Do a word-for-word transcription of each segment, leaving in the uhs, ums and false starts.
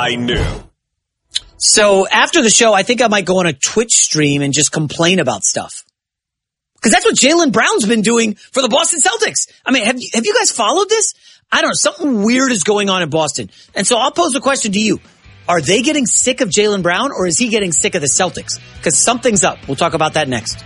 I knew. So after the show, I think I might go on a Twitch stream and just complain about stuff. Because that's what Jaylen Brown's been doing for the Boston Celtics. I mean, have you, have you guys followed this? I don't know. Something weird is going on in Boston. And so I'll pose the question to you. Are they getting sick of Jaylen Brown, or is he getting sick of the Celtics? Because something's up. We'll talk about that next.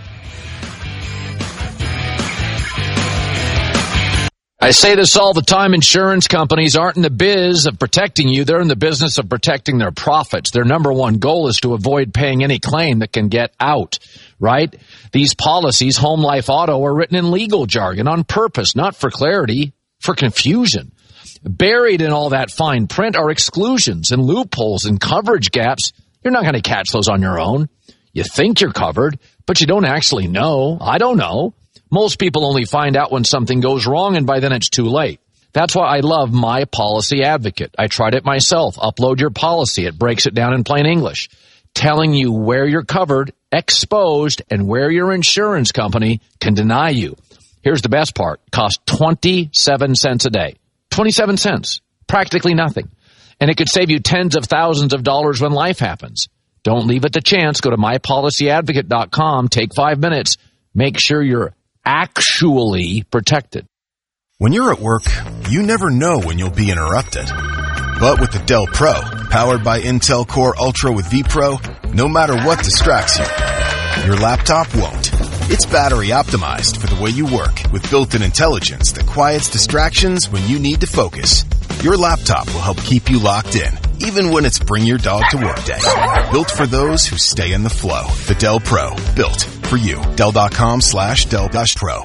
I say this all the time. Insurance companies aren't in the biz of protecting you. They're in the business of protecting their profits. Their number one goal is to avoid paying any claim that can get out, right? These policies, home, life, auto, are written in legal jargon on purpose, not for clarity, for confusion. Buried in all that fine print are exclusions and loopholes and coverage gaps. You're not going to catch those on your own. You think you're covered, but you don't actually know. I don't know. Most people only find out when something goes wrong, and by then it's too late. That's why I love My Policy Advocate. I tried it myself. Upload your policy. It breaks it down in plain English, telling you where you're covered, exposed, and where your insurance company can deny you. Here's the best part. Costs twenty-seven cents a day. twenty-seven cents. Practically nothing. And it could save you tens of thousands of dollars when life happens. Don't leave it to chance. Go to my policy advocate dot com. Take five minutes. Make sure you're actually protected. When you're at work, you never know when you'll be interrupted. But with the Dell Pro, powered by Intel Core Ultra with vPro, no matter what distracts you, your laptop won't. It's battery optimized for the way you work with built-in intelligence that quiets distractions when you need to focus. Your laptop will help keep you locked in, even when it's bring your dog to work day. Built for those who stay in the flow. The Dell Pro. Built for you. Dell.com slash Dell dash Pro.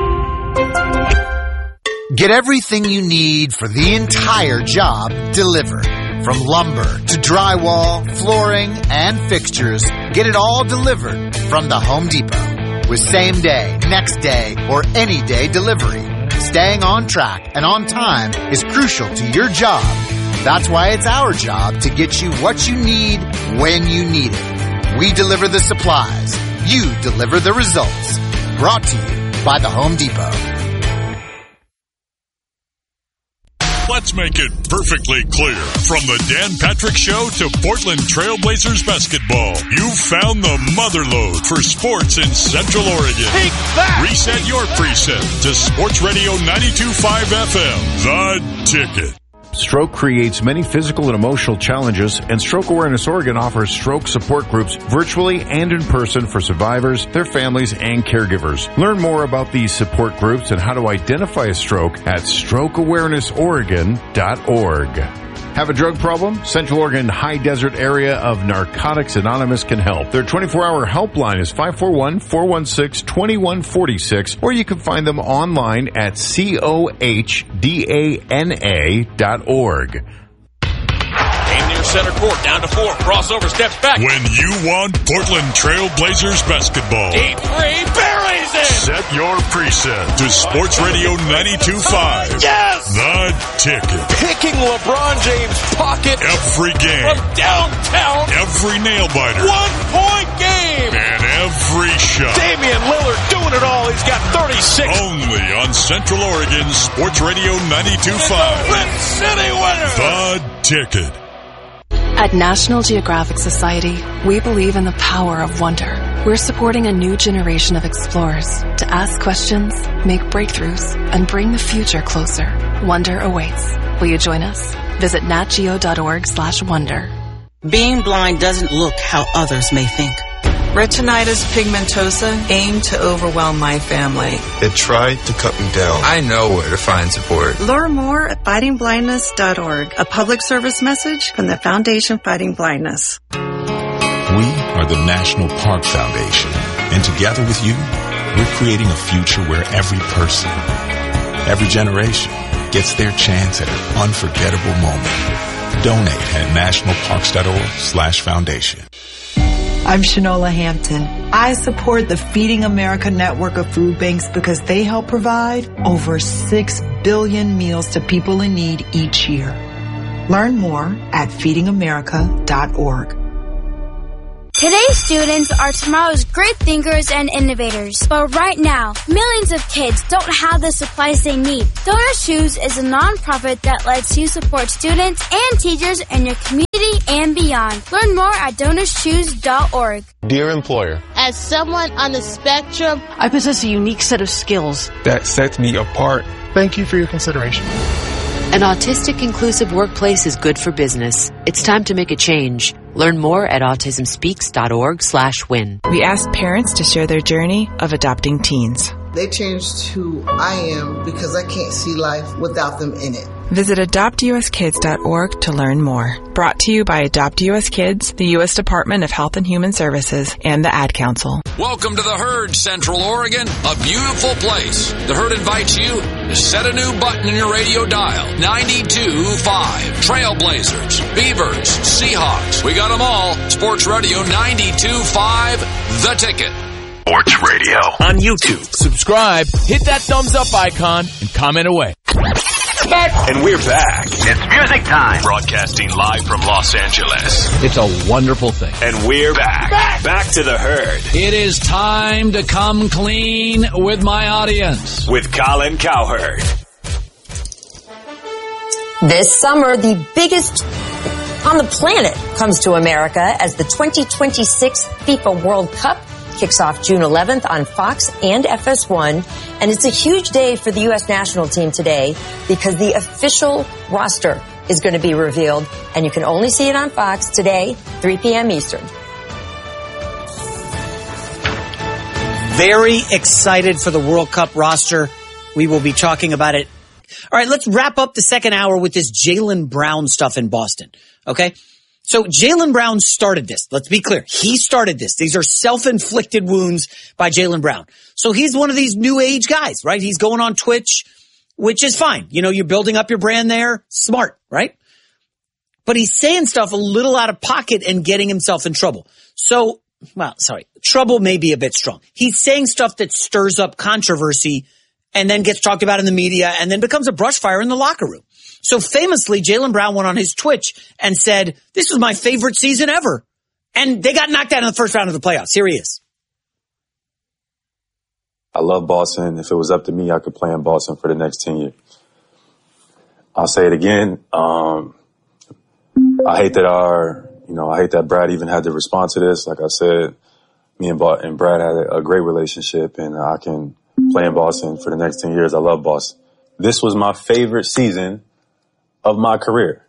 Get everything you need for the entire job delivered. From lumber to drywall, flooring, and fixtures, get it all delivered from the Home Depot. With same day, next day, or any day delivery. Staying on track and on time is crucial to your job. That's why it's our job to get you what you need when you need it. We deliver the supplies. You deliver the results. Brought to you by the Home Depot. Let's make it perfectly clear. From the Dan Patrick Show to Portland Trailblazers basketball, you found the motherlode for sports in Central Oregon. Take that! Reset your preset to Sports Radio ninety-two point five F M, The Ticket. Stroke creates many physical and emotional challenges, and Stroke Awareness Oregon offers stroke support groups virtually and in person for survivors, their families, and caregivers. Learn more about these support groups and how to identify a stroke at stroke awareness oregon dot org. Have a drug problem? Central Oregon High Desert Area of Narcotics Anonymous can help. Their twenty-four hour helpline is five four one, four one six, two one four six, or you can find them online at C O H D A N A dot org. Aim near center court, down to four, crossover, steps back. When you want Portland Trailblazers basketball, Deep three, buries it! Set your preset to Sports Radio ninety-two point five. Yes! The Ticket. Picking LeBron James' pocket. Every game. From downtown. Every nail-biter. One-point game. And every shot. Damian Lillard doing it all. He's got thirty-six. Only on Central Oregon Sports Radio ninety-two point five. It's a Rip City winner. The Ticket. At National Geographic Society, we believe in the power of wonder. We're supporting a new generation of explorers to ask questions, make breakthroughs, and bring the future closer. Wonder awaits. Will you join us? Visit natgeo.org slash wonder. Being blind doesn't look how others may think. Retinitis pigmentosa aimed to overwhelm my family. It tried to cut me down. I know where to find support. Learn more at fighting blindness dot org, a public service message from the Foundation Fighting Blindness. We are the National Park Foundation, and together with you, we're creating a future where every person, every generation gets their chance at an unforgettable moment. Donate at nationalparks.org slash foundation. I'm Shanola Hampton. I support the Feeding America network of food banks because they help provide over six billion meals to people in need each year. Learn more at feeding america dot org. Today's students are tomorrow's great thinkers and innovators. But right now, millions of kids don't have the supplies they need. Donor Shoes is a nonprofit that lets you support students and teachers in your community and beyond. Learn more at donors choose dot org. Dear employer, as someone on the spectrum, I possess a unique set of skills that sets me apart. Thank you for your consideration. An autistic inclusive workplace is good for business. It's time to make a change. Learn more at autism speaks dot org slash win. We asked parents to share their journey of adopting teens. They changed who I am because I can't see life without them in it. Visit adopt u s kids dot org to learn more. Brought to you by Adopt U S Kids, the U S Department of Health and Human Services, and the Ad Council. Welcome to the Herd, Central Oregon, a beautiful place. The Herd invites you to set a new button in your radio dial. ninety-two point five. Trailblazers, Beavers, Seahawks. We got them all. Sports Radio ninety-two point five, The Ticket. Sports Radio on YouTube. Subscribe, hit that thumbs up icon, and comment away. And we're back. It's music time. Broadcasting live from Los Angeles. It's a wonderful thing. And we're back. Back, back to the Herd. It is time to come clean with my audience. With Colin Cowherd. This summer, the biggest on the planet comes to America as the twenty twenty-six FIFA World Cup kicks off June eleventh on Fox and F S one. And it's a huge day for the U S national team today because the official roster is going to be revealed. And you can only see it on Fox today, three p.m. Eastern. Very excited for the World Cup roster. We will be talking about it. All right, let's wrap up the second hour with this Jaylen Brown stuff in Boston. Okay? So Jaylen Brown started this. Let's be clear. He started this. These are self-inflicted wounds by Jaylen Brown. So he's one of these new age guys, right? He's going on Twitch, which is fine. You know, you're building up your brand there. Smart, right? But he's saying stuff a little out of pocket and getting himself in trouble. So, well, sorry, trouble may be a bit strong. He's saying stuff that stirs up controversy and then gets talked about in the media and then becomes a brush fire in the locker room. So famously, Jaylen Brown went on his Twitch and said, this was my favorite season ever. And they got knocked out in the first round of the playoffs. Here he is. I love Boston. If it was up to me, I could play in Boston for the next ten years. I'll say it again. Um, I hate that our, you know, I hate that Brad even had to respond to this. Like I said, me and, ba- and Brad had a, a great relationship, and I can play in Boston for the next ten years. I love Boston. This was my favorite season of my career.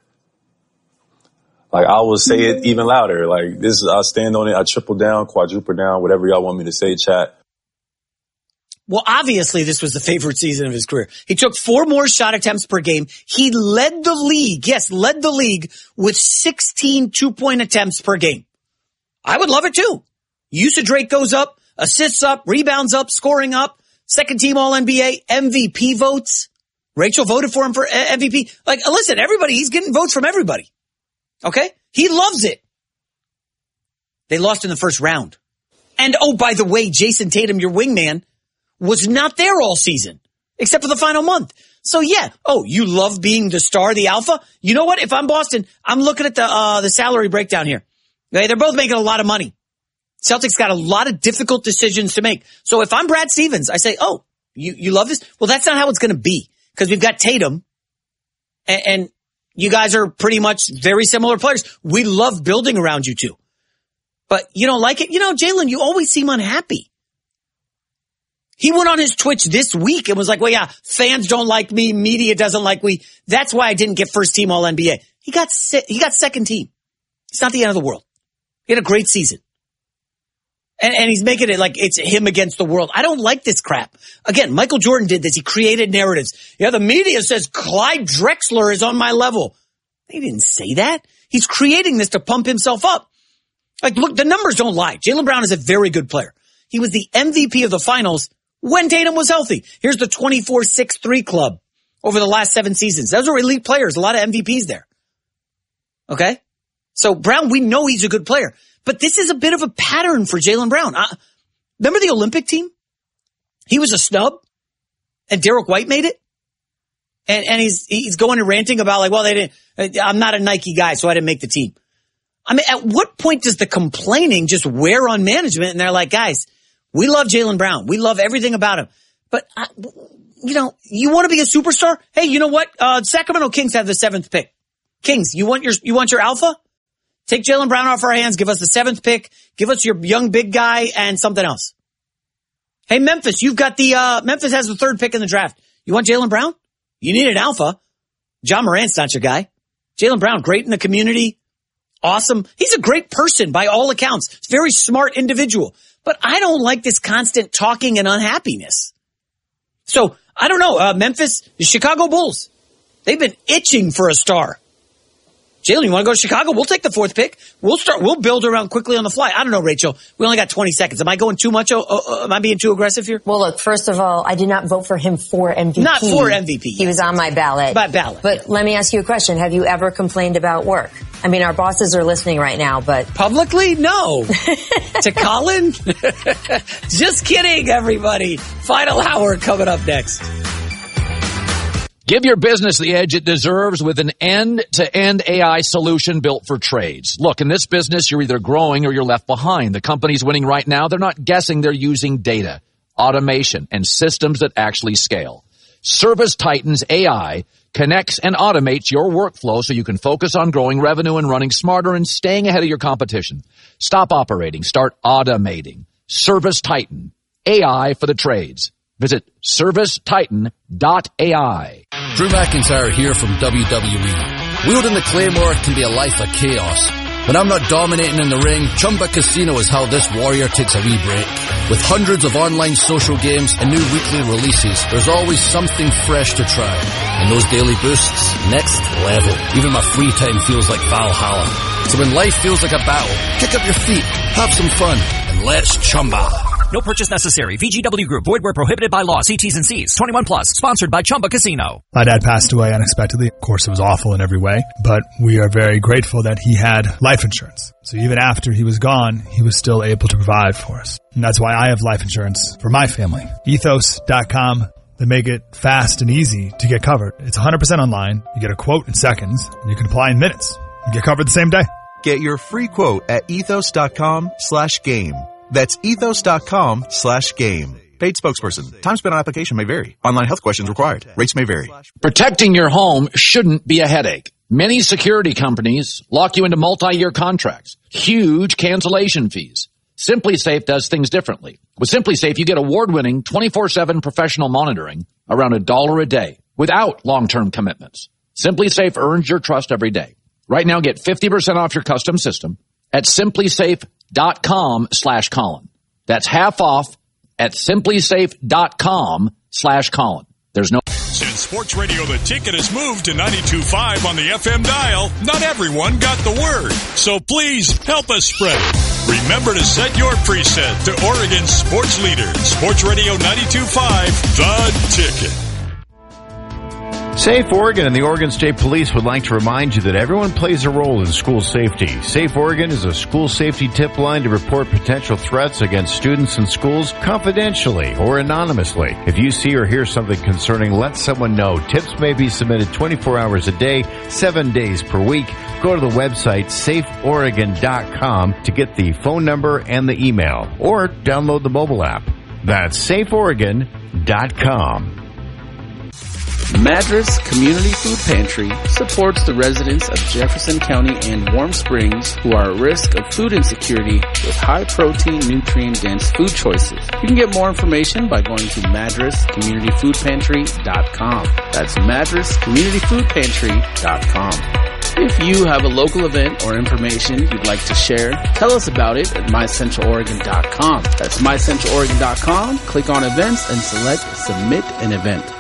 Like, I will say it even louder. Like, this is, I stand on it. I triple down, quadruple down, whatever y'all want me to say, chat. Well, obviously this was the favorite season of his career. He took four more shot attempts per game. He led the league. Yes, led the league with sixteen two-point attempts per game. I would love it too. Usage rate goes up, assists up, rebounds up, scoring up, second team All N B A, M V P votes. Rachel voted for him for M V P. Like, listen, everybody, he's getting votes from everybody. Okay? He loves it. They lost in the first round. And, oh, by the way, Jason Tatum, your wingman, was not there all season, except for the final month. So, yeah. Oh, you love being the star, the alpha? You know what? If I'm Boston, I'm looking at the uh the salary breakdown here. Okay? They're both making a lot of money. Celtics got a lot of difficult decisions to make. So if I'm Brad Stevens, I say, oh, you, you love this? Well, that's not how it's going to be. Because we've got Tatum, and, and you guys are pretty much very similar players. We love building around you two. But you don't like it? You know, Jaylen, you always seem unhappy. He went on his Twitch this week and was like, well, yeah, fans don't like me, media doesn't like me. That's why I didn't get first team All N B A. He got se- he got second team. It's not the end of the world. He had a great season. And, and he's making it like it's him against the world. I don't like this crap. Again, Michael Jordan did this. He created narratives. Yeah, the media says Clyde Drexler is on my level. He didn't say that. He's creating this to pump himself up. Like, look, the numbers don't lie. Jaylen Brown is a very good player. He was the M V P of the finals when Tatum was healthy. Here's the twenty-four six three club over the last seven seasons. Those are elite players. A lot of M V Ps there. Okay? So Brown, we know he's a good player. But this is a bit of a pattern for Jaylen Brown. Uh, remember the Olympic team? He was a snub, and Derek White made it. And, and he's he's going and ranting about like, well, they didn't. I'm not a Nike guy, so I didn't make the team. I mean, at what point does the complaining just wear on management? And they're like, guys, we love Jaylen Brown. We love everything about him. But, uh, you know, you want to be a superstar? Hey, you know what? Uh, Sacramento Kings have the seventh pick. Kings, you want your you want your alpha? Take Jaylen Brown off our hands. Give us the seventh pick. Give us your young big guy and something else. Hey, Memphis, you've got the, uh, Memphis has the third pick in the draft. You want Jaylen Brown? You need an alpha. John Morant's not your guy. Jaylen Brown, great in the community. Awesome. He's a great person by all accounts. He's a very smart individual. But I don't like this constant talking and unhappiness. So, I don't know. Uh, Memphis, the Chicago Bulls, they've been itching for a star. Jaylen, you want to go to Chicago? We'll take the fourth pick. We'll start. We'll build around quickly on the fly. I don't know, Rachel. We only got twenty seconds. Am I going too much? Uh, uh, am I being too aggressive here? Well, look, first of all, I did not vote for him for M V P. Not for M V P. He was on my ballot. By ballot. But let me ask you a question. Have you ever complained about work? I mean, our bosses are listening right now, but... Publicly? No. To Colin? Just kidding, everybody. Final hour coming up next. Give your business the edge it deserves with an end-to-end A I solution built for trades. Look, in this business, you're either growing or you're left behind. The companies winning right now, they're not guessing, they're using data, automation, and systems that actually scale. ServiceTitan's A I connects and automates your workflow so you can focus on growing revenue and running smarter and staying ahead of your competition. Stop operating. Start automating. ServiceTitan. A I for the trades. Visit service titan dot A I. Drew McIntyre here from W W E. Wielding the Claymore can be a life of chaos. When I'm not dominating in the ring, Chumba Casino is how this warrior takes a wee break. With hundreds of online social games and new weekly releases, there's always something fresh to try. And those daily boosts, next level. Even my free time feels like Valhalla. So when life feels like a battle, kick up your feet, have some fun, and let's Chumba. No purchase necessary. V G W Group. Void where prohibited by law. See T's and C's. twenty-one plus. Sponsored by Chumba Casino. My dad passed away unexpectedly. Of course, it was awful in every way, but we are very grateful that he had life insurance. So even after he was gone, he was still able to provide for us. And that's why I have life insurance for my family. ethos dot com. They make it fast and easy to get covered. It's one hundred percent online. You get a quote in seconds, and you can apply in minutes. You get covered the same day. Get your free quote at ethos dot com slash game. That's ethos dot com slash game. Paid spokesperson. Time spent on application may vary. Online health questions required. Rates may vary. Protecting your home shouldn't be a headache. Many security companies lock you into multi-year contracts, huge cancellation fees. SimpliSafe does things differently. With SimpliSafe, you get award-winning twenty-four seven professional monitoring around a dollar a day without long-term commitments. SimpliSafe earns your trust every day. Right now, get fifty percent off your custom system at simplysafe dot com slash Colin. That's half off at simplysafe dot com slash Colin. There's no... Since Sports Radio The Ticket has moved to ninety-two point five on the F M dial, not everyone got the word. So please help us spread it. Remember to set your preset to Oregon's sports leader. Sports Radio ninety-two point five, The Ticket. Safe Oregon and the Oregon State Police would like to remind you that everyone plays a role in school safety. Safe Oregon is a school safety tip line to report potential threats against students and schools confidentially or anonymously. If you see or hear something concerning, let someone know. Tips may be submitted twenty-four hours a day, seven days per week. Go to the website safe oregon dot com to get the phone number and the email, or download the mobile app. That's safe oregon dot com. Madras Community Food Pantry supports the residents of Jefferson County and Warm Springs who are at risk of food insecurity with high-protein, nutrient-dense food choices. You can get more information by going to madras community food pantry dot com. That's madras community food pantry dot com. If you have a local event or information you'd like to share, tell us about it at my central oregon dot com. That's my central oregon dot com. Click on events and select submit an event.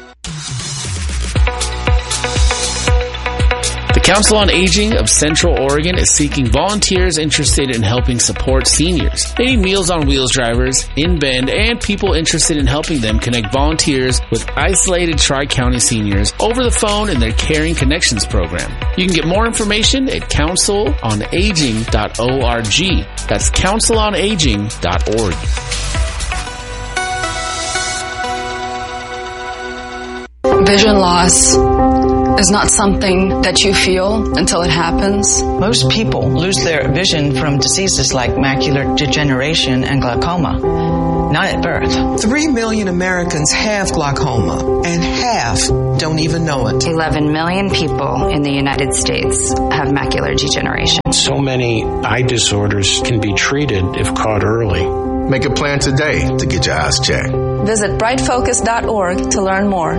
The Council on Aging of Central Oregon is seeking volunteers interested in helping support seniors. They need Meals on Wheels drivers, in-bend, and people interested in helping them connect volunteers with isolated Tri-County seniors over the phone in their Caring Connections program. You can get more information at council on aging dot org. That's council on aging dot org. Vision loss, is not something that you feel until it happens. Most people lose their vision from diseases like macular degeneration and glaucoma, not at birth. Three million Americans have glaucoma, and half don't even know it. eleven million people in the United States have macular degeneration. So many eye disorders can be treated if caught early. Make a plan today to get your eyes checked. Visit bright focus dot org to learn more.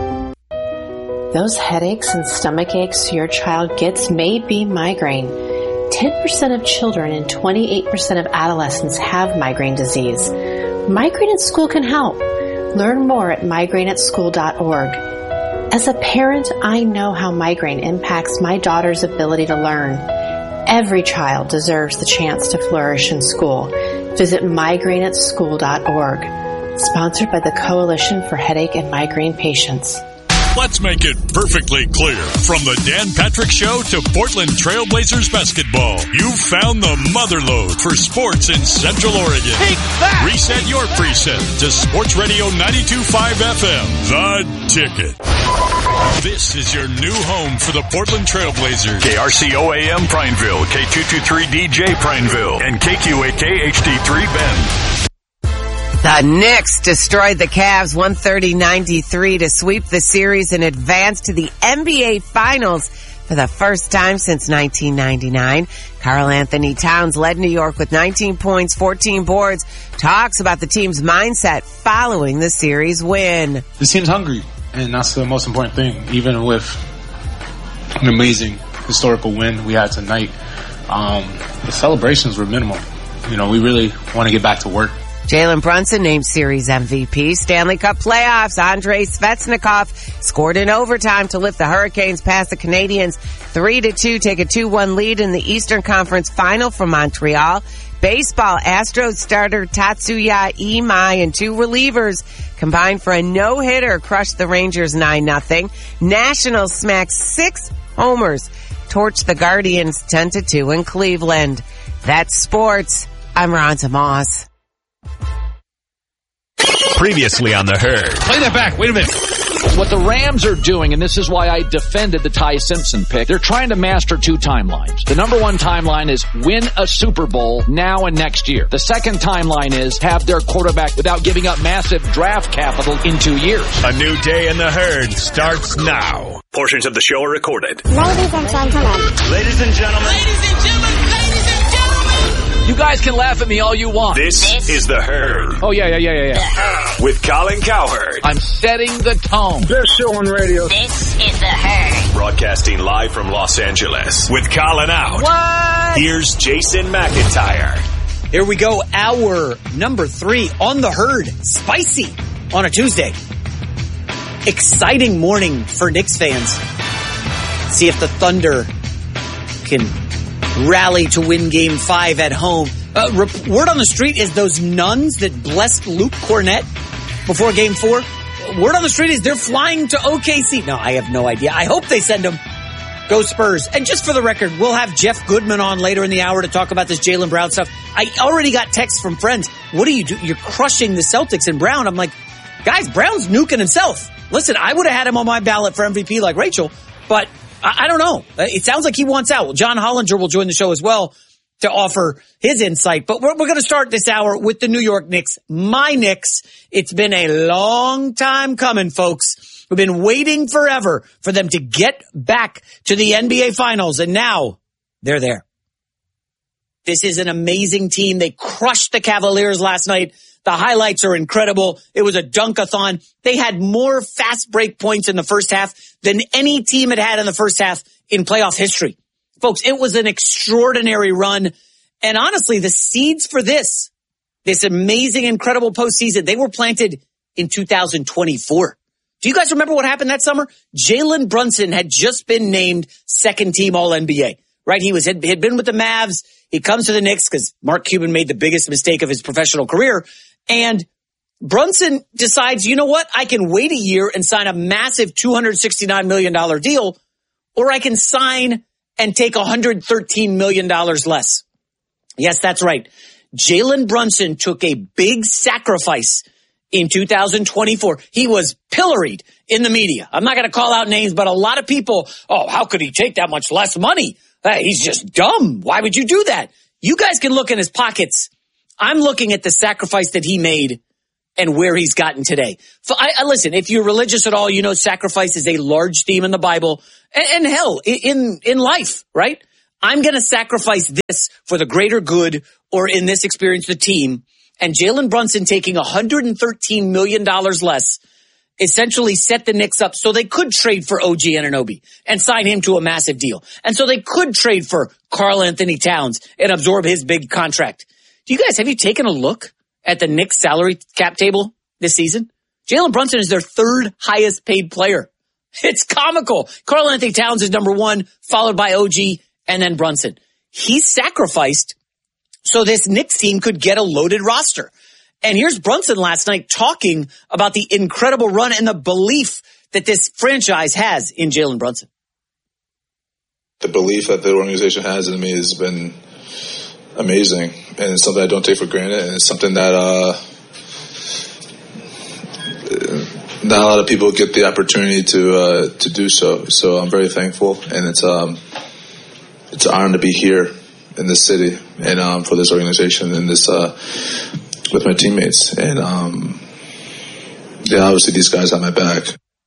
Those headaches and stomach aches your child gets may be migraine. ten percent of children and twenty-eight percent of adolescents have migraine disease. Migraine at School can help. Learn more at migraine at school dot org. As a parent, I know how migraine impacts my daughter's ability to learn. Every child deserves the chance to flourish in school. Visit migraine at school dot org. Sponsored by the Coalition for Headache and Migraine Patients. Let's make it perfectly clear. From the Dan Patrick Show to Portland Trailblazers basketball, you've found the motherlode for sports in Central Oregon. Take that! Reset your preset to Sports Radio ninety-two point five F M, The Ticket. This is your new home for the Portland Trailblazers. K R C O A M Prineville, K two twenty-three D J Prineville, and K Q A K H D three Bend. The Knicks destroyed the Cavs one thirty ninety-three to sweep the series and advance to the N B A Finals for the first time since nineteen ninety-nine. Karl Anthony Towns led New York with nineteen points, fourteen boards, talks about the team's mindset following the series win. This team's hungry, and that's the most important thing. Even with an amazing historical win we had tonight, um, the celebrations were minimal. You know, we really want to get back to work. Jalen Brunson named series M V P. Stanley Cup playoffs. Andrei Svechnikov scored in overtime to lift the Hurricanes past the Canadiens three to two, take a two one lead in the Eastern Conference Final from Montreal. Baseball, Astros starter Tatsuya Imai and two relievers combined for a no-hitter, crushed the Rangers nine nothing. Nationals smacked six homers, torched the Guardians ten to two in Cleveland. That's sports. I'm Ronza Moss. Previously on The Herd. Play that back. Wait a minute. What the Rams are doing, and this is why I defended the Ty Simpson pick, they're trying to master two timelines. The number one timeline is win a Super Bowl now and next year. The second timeline is have their quarterback without giving up massive draft capital in two years. A new day in The Herd starts now. Portions of the show are recorded. Ladies and gentlemen. Ladies and gentlemen. Ladies and gentlemen. Ladies and gentlemen. You guys can laugh at me all you want. This, this is The Herd. Oh, yeah, yeah, yeah, yeah, yeah. With Colin Cowherd. I'm setting the tone. Best show on radio. This is The Herd. Broadcasting live from Los Angeles. With Colin out. What? Here's Jason McIntyre. Here we go. Hour number three on The Herd. Spicy on a Tuesday. Exciting morning for Knicks fans. See if the Thunder can rally to win game five at home. Uh, rep- word on the street is those nuns that blessed Luke Cornett before game four. Word on the street is they're flying to O K C. No, I have no idea. I hope they send them. Go Spurs. And just for the record, we'll have Jeff Goodman on later in the hour to talk about this Jaylen Brown stuff. I already got texts from friends. What do you do? You're crushing the Celtics and Brown. I'm like, guys, Brown's nuking himself. Listen, I would have had him on my ballot for M V P like Rachel, but I, I don't know. It sounds like he wants out. Well, John Hollinger will join the show as well to offer his insight. But we're, we're going to start this hour with the New York Knicks. My Knicks. It's been a long time coming, folks. We've been waiting forever for them to get back to the N B A Finals, and now they're there. This is an amazing team. They crushed the Cavaliers last night. The highlights are incredible. It was a dunk-a-thon. They had more fast break points in the first half than any team had had in the first half in playoff history. Folks, it was an extraordinary run. And honestly, the seeds for this, this amazing, incredible postseason, they were planted in two thousand twenty-four. Do you guys remember what happened that summer? Jalen Brunson had just been named second team All N B A, right? He was had, had been with the Mavs. He comes to the Knicks because Mark Cuban made the biggest mistake of his professional career. And Brunson decides, you know what? I can wait a year and sign a massive two hundred sixty-nine million dollars deal, or I can sign and take one hundred thirteen million dollars less. Yes, that's right. Jalen Brunson took a big sacrifice in two thousand twenty-four. He was pilloried in the media. I'm not going to call out names, but a lot of people, oh, how could he take that much less money? Hey, he's just dumb. Why would you do that? You guys can look in his pockets. I'm looking at the sacrifice that he made and where he's gotten today. So I, I listen, if you're religious at all, you know sacrifice is a large theme in the Bible and, and hell, in, in life, right? I'm going to sacrifice this for the greater good, or in this experience, the team. And Jalen Brunson taking one hundred thirteen million dollars less essentially set the Knicks up so they could trade for O G Anunoby and sign him to a massive deal. And so they could trade for Karl Anthony Towns and absorb his big contract. Do you guys, have you taken a look at the Knicks salary cap table this season? Jalen Brunson is their third highest paid player. It's comical. Karl Anthony Towns is number one, followed by O G and then Brunson. He sacrificed so this Knicks team could get a loaded roster. And here's Brunson last night talking about the incredible run and the belief that this franchise has in Jalen Brunson. The belief that the organization has in me has been amazing, and it's something I don't take for granted, and it's something that uh, not a lot of people get the opportunity to uh, to do so. So I'm very thankful, and it's um it's an honor to be here in this city and um, for this organization and this uh, with my teammates. And um, yeah, obviously these guys have my back.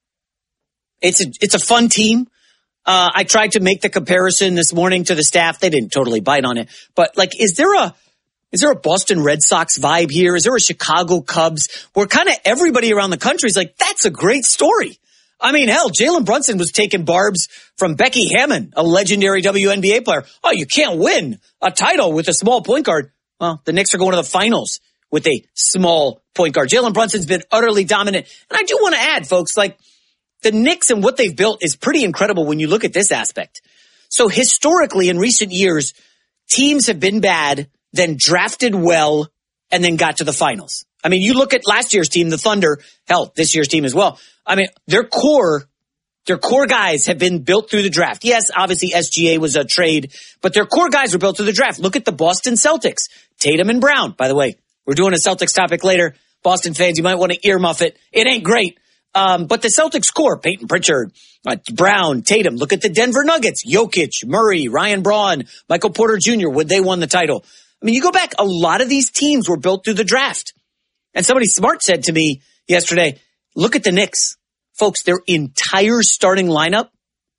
It's a it's a fun team. Uh, I tried to make the comparison this morning to the staff. They didn't totally bite on it, but like, is there a is there a Boston Red Sox vibe here? Is there a Chicago Cubs where kind of everybody around the country is like, that's a great story? I mean, hell, Jalen Brunson was taking barbs from Becky Hammon, a legendary W N B A player. Oh, you can't win a title with a small point guard. Well, the Knicks are going to the finals with a small point guard. Jalen Brunson's been utterly dominant. And I do want to add, folks, like the Knicks and what they've built is pretty incredible when you look at this aspect. So historically, in recent years, teams have been bad, then drafted well, and then got to the finals. I mean, you look at last year's team, the Thunder, hell, this year's team as well. I mean, their core, their core guys have been built through the draft. Yes, obviously S G A was a trade, but their core guys were built through the draft. Look at the Boston Celtics, Tatum and Brown. By the way, we're doing a Celtics topic later. Boston fans, you might want to earmuff it. It ain't great. Um, but the Celtics core, Peyton Pritchard, uh, Brown, Tatum. Look at the Denver Nuggets, Jokic, Murray, Ryan Braun, Michael Porter Junior when they won the title. I mean, you go back, a lot of these teams were built through the draft. And somebody smart said to me yesterday, look at the Knicks. Folks, their entire starting lineup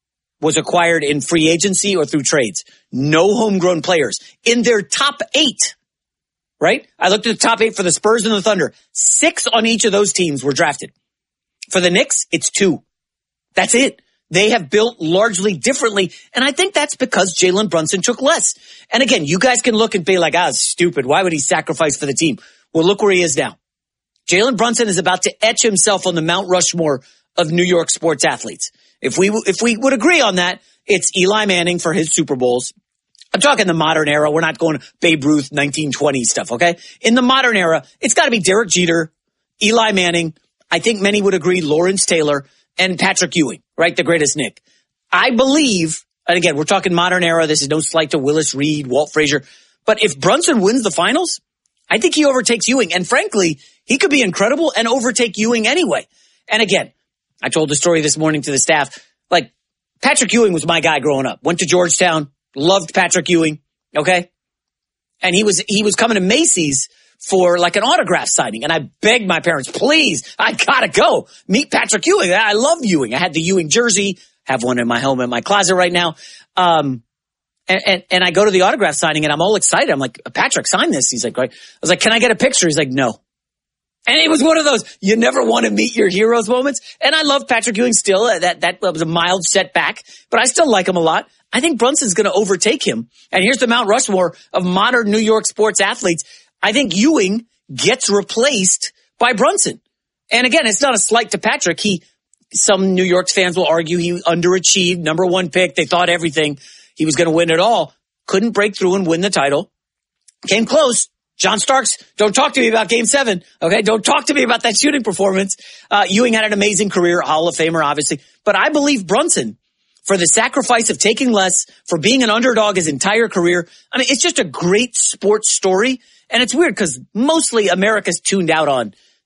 was acquired in free agency or through trades. No homegrown players. In their top eight, right? I looked at the top eight for the Spurs and the Thunder. Six on each of those teams were drafted. For the Knicks, it's two. That's it. They have built largely differently, and I think that's because Jalen Brunson took less. And again, you guys can look and be like, ah, stupid. Why would he sacrifice for the team? Well, look where he is now. Jalen Brunson is about to etch himself on the Mount Rushmore of New York sports athletes. If we if we would agree on that, it's Eli Manning for his Super Bowls. I'm talking the modern era. We're not going Babe Ruth nineteen twenty stuff, okay? In the modern era, it's got to be Derek Jeter, Eli Manning, I think many would agree Lawrence Taylor, and Patrick Ewing, right? The greatest Knick. I believe, and again, we're talking modern era. This is no slight to Willis Reed, Walt Frazier. But if Brunson wins the finals, I think he overtakes Ewing. And frankly, he could be incredible and overtake Ewing anyway. And again, I told the story this morning to the staff. Like, Patrick Ewing was my guy growing up. Went to Georgetown, loved Patrick Ewing, okay? And he was he was coming to Macy's for like an autograph signing. And I begged my parents, please, I gotta go meet Patrick Ewing. I love Ewing. I had the Ewing jersey, have one in my home in my closet right now. Um, and, and, and I go to the autograph signing and I'm all excited. I'm like, Patrick, sign this. He's like, right. I was like, can I get a picture? He's like, no. And it was one of those, you never want to meet your heroes moments. And I love Patrick Ewing still. That, that was a mild setback, but I still like him a lot. I think Brunson's going to overtake him. And here's the Mount Rushmore of modern New York sports athletes. I think Ewing gets replaced by Brunson. And again, it's not a slight to Patrick. He, some New York fans will argue he underachieved, number one pick. They thought everything. He was going to win it all. Couldn't break through and win the title. Came close. John Starks, don't talk to me about game seven. Okay. Don't talk to me about that shooting performance. Uh, Ewing had an amazing career, Hall of Famer, obviously. But I believe Brunson, for the sacrifice of taking less, for being an underdog his entire career. I mean, it's just a great sports story. And it's weird because mostly America's tuned out on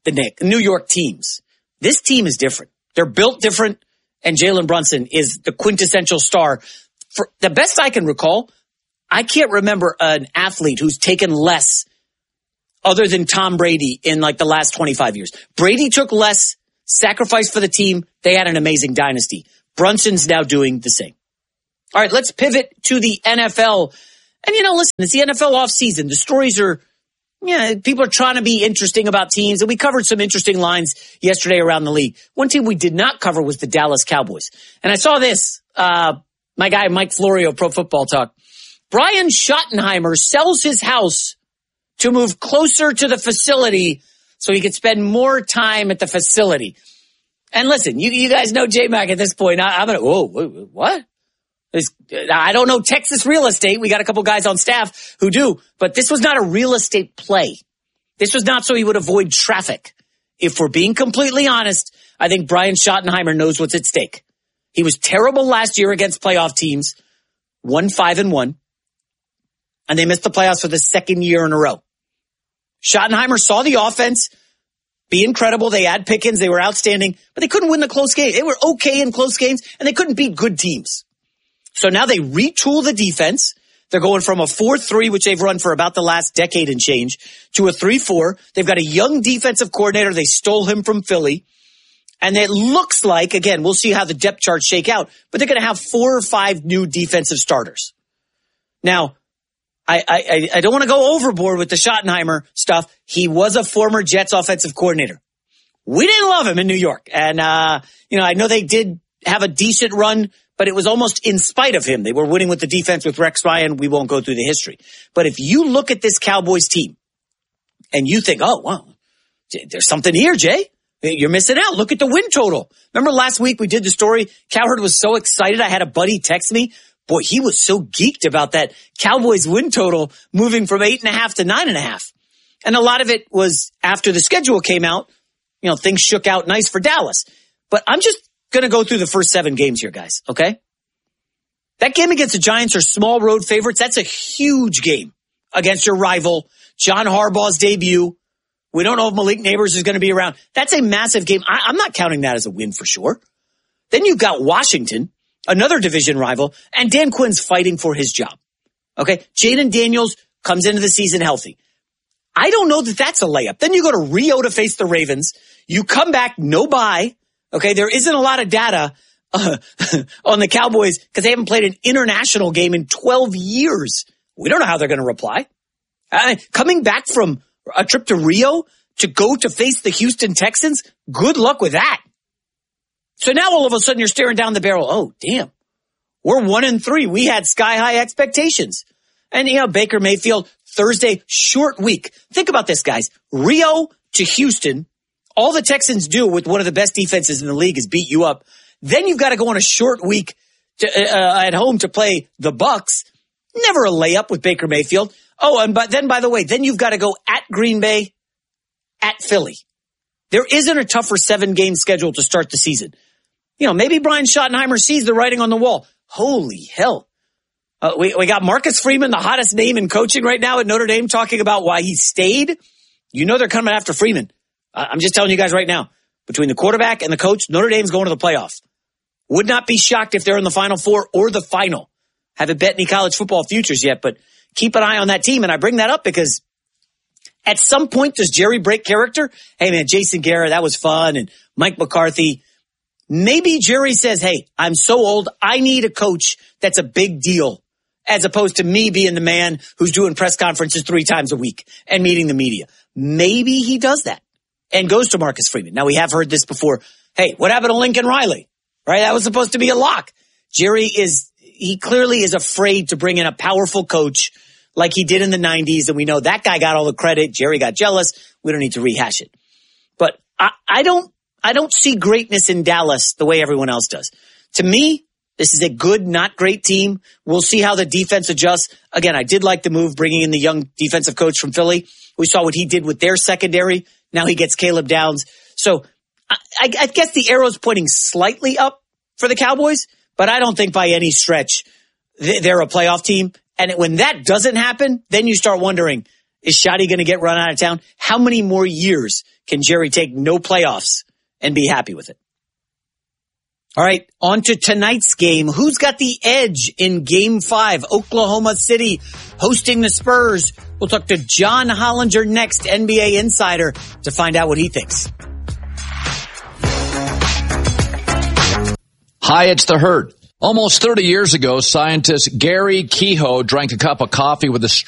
the Nick, New York teams. This team is different. They're built different, and Jalen Brunson is the quintessential star. For the best I can recall, I can't remember an athlete who's taken less other than Tom Brady in like the last twenty-five years. Brady took less, sacrificed for the team. They had an amazing dynasty. Brunson's now doing the same. All right, let's pivot to the N F L. And, you know, listen, it's the N F L offseason. The stories are, yeah, people are trying to be interesting about teams. And we covered some interesting lines yesterday around the league. One team we did not cover was the Dallas Cowboys. And I saw this, uh, my guy Mike Florio, Pro Football Talk. Brian Schottenheimer sells his house to move closer to the facility so he could spend more time at the facility. And listen, you, you guys know J-Mac at this point. I, I'm going to, whoa, whoa, what? This, I don't know Texas real estate. We got a couple guys on staff who do, but this was not a real estate play. This was not so he would avoid traffic. If we're being completely honest, I think Brian Schottenheimer knows what's at stake. He was terrible last year against playoff teams, one five and one, and they missed the playoffs for the second year in a row. Schottenheimer saw the offense be incredible. They had Pickens. They were outstanding, but they couldn't win the close game. They were okay in close games, and they couldn't beat good teams. So now they retool the defense. They're going from a four three, which they've run for about the last decade and change, to a three four. They've got a young defensive coordinator. They stole him from Philly. And it looks like, again, we'll see how the depth charts shake out, but they're going to have four or five new defensive starters. Now, I, I, I don't want to go overboard with the Schottenheimer stuff. He was a former Jets offensive coordinator. We didn't love him in New York. And, uh, you know, I know they did have a decent run, but it was almost in spite of him. They were winning with the defense with Rex Ryan. We won't go through the history. But if you look at this Cowboys team and you think, oh, wow, there's something here, Jay. You're missing out. Look at the win total. Remember last week we did the story? Cowherd was so excited. I had a buddy text me. Boy, he was so geeked about that Cowboys win total moving from eight and a half to nine and a half. And a lot of it was after the schedule came out, you know, things shook out nice for Dallas. But I'm just going to go through the first seven games here, guys. Okay. That game against the Giants are small road favorites. That's a huge game against your rival, John Harbaugh's debut. We don't know if Malik Neighbors is going to be around. That's a massive game. I, I'm not counting that as a win for sure. Then you've got Washington, another division rival, and Dan Quinn's fighting for his job. Okay. Jaden Daniels comes into the season healthy. I don't know that that's a layup. Then you go to Rio to face the Ravens. You come back, no bye. Okay. There isn't a lot of data uh, on the Cowboys because they haven't played an international game in twelve years. We don't know how they're going to reply. Uh, coming back from a trip to Rio to go to face the Houston Texans, good luck with that. So now all of a sudden you're staring down the barrel. Oh, damn. We're one and three. We had sky high expectations. And, you know, Baker Mayfield, Thursday, short week. Think about this, guys. Rio to Houston. All the Texans do with one of the best defenses in the league is beat you up. Then you've got to go on a short week to, uh, at home to play the Bucks. Never a layup with Baker Mayfield. Oh, and but then, by the way, then you've got to go at Green Bay, at Philly. There isn't a tougher seven-game schedule to start the season. You know, maybe Brian Schottenheimer sees the writing on the wall. Holy hell. Uh, we, we got Marcus Freeman, the hottest name in coaching right now at Notre Dame, talking about why he stayed. You know they're coming after Freeman. Uh, I'm just telling you guys right now, between the quarterback and the coach, Notre Dame's going to the playoffs. Would not be shocked if they're in the Final Four or the final. Haven't bet any college football futures yet, but keep an eye on that team. And I bring that up because at some point, does Jerry break character? Hey, man, Jason Garrett, that was fun. And Mike McCarthy. Maybe Jerry says, hey, I'm so old, I need a coach that's a big deal, as opposed to me being the man who's doing press conferences three times a week and meeting the media. Maybe he does that and goes to Marcus Freeman. Now, we have heard this before. Hey, what happened to Lincoln Riley? Right? That was supposed to be a lock. Jerry is, he clearly is afraid to bring in a powerful coach like he did in the nineties. And we know that guy got all the credit. Jerry got jealous. We don't need to rehash it. But I, I don't, I don't see greatness in Dallas the way everyone else does. To me, this is a good, not great team. We'll see how the defense adjusts. Again, I did like the move bringing in the young defensive coach from Philly. We saw what he did with their secondary. Now he gets Caleb Downs. So I, I, I guess the arrow's pointing slightly up for the Cowboys, but I don't think by any stretch they're a playoff team. And when that doesn't happen, then you start wondering, Is Shotty going to get run out of town? How many more years can Jerry take no playoffs and be happy with it? All right, on to tonight's game. Who's got the edge in Game five? Oklahoma City hosting the Spurs. We'll talk to John Hollinger next, N B A insider, to find out what he thinks. Hi, it's the Herd. Almost thirty years ago, scientist Gary Kehoe drank a cup of coffee with a